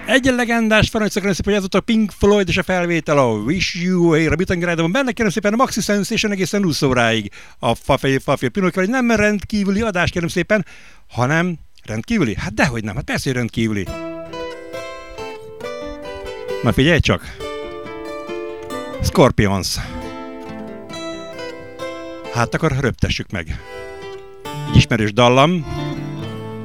Egy legendás francia, kérem szépen, hogy ez ott a Pink Floyd és a felvétel a Wish You Were a Bittengrádon. Benne kérem szépen a Maxi Sensation egészen 20 óráig. A Fafé Pinocchio, hogy nem rendkívüli adás kérem szépen, hanem rendkívüli? Hát dehogy nem, hát persze, hogy rendkívüli. Na figyelj csak! Scorpions. Hát akkor röptessük meg. Egy ismerős dallam.